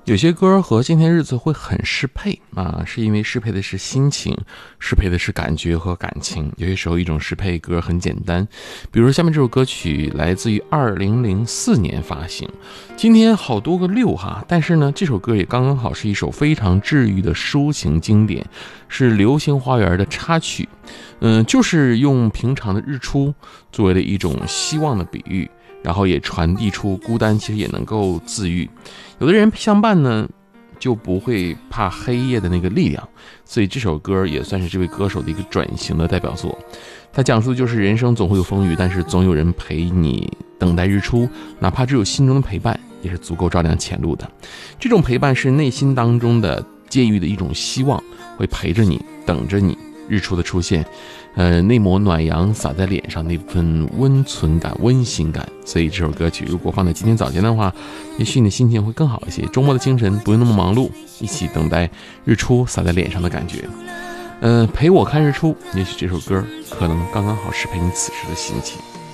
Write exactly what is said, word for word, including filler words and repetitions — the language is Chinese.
有些歌和今天日子会很适配啊，是因为适配的是心情，适配的是感觉和感情。有些时候一种适配歌很简单，比如下面这首歌曲来自于二零零四年发行，今天好多个六哈，但是呢这首歌也刚刚好是一首非常治愈的抒情经典，是流星花园的插曲。嗯，就是用平常的日出作为了一种希望的比喻，然后也传递出孤单其实也能够自愈。有的人相伴呢就不会怕黑夜的那个力量，所以这首歌也算是这位歌手的一个转型的代表作。它讲述的就是人生总会有风雨，但是总有人陪你等待日出，哪怕只有心中的陪伴也是足够照亮前路的。这种陪伴是内心当中的借予的一种希望，会陪着你等着你日出的出现，呃，那抹暖阳洒在脸上，那份温存感、温馨感。所以这首歌曲如果放在今天早间的话，也许你的心情会更好一些。周末的清晨不用那么忙碌，一起等待日出洒在脸上的感觉。嗯、呃，陪我看日出，也许这首歌可能刚刚好适配你此时的心情。